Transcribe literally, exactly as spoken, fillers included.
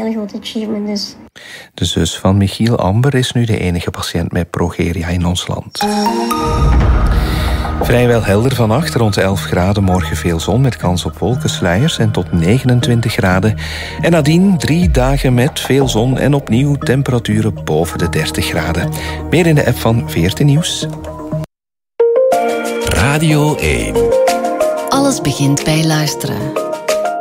heel groot achievement is. De zus van Michiel, Amber, is nu de enige patiënt met progeria in ons land. Vrijwel helder vannacht, rond elf graden. Morgen veel zon met kans op wolkensluiers en tot negenentwintig graden. En nadien drie dagen met veel zon en opnieuw temperaturen boven de dertig graden. Meer in de app van V R T Nieuws. Radio één. Alles begint bij luisteren.